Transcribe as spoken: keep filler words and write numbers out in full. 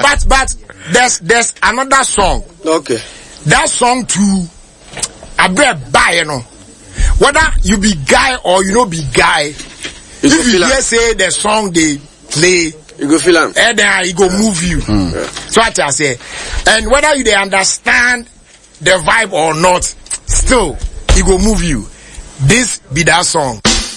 but but there's there's another song. Okay. That song too, I bet buy you know. Whether you be guy or you know be guy, you if you hear say the song they play, you go feel am. And then he go yeah. move you. Mm. Yeah. So what I say, and whether you they understand the vibe or not, still he go move you. This be that song.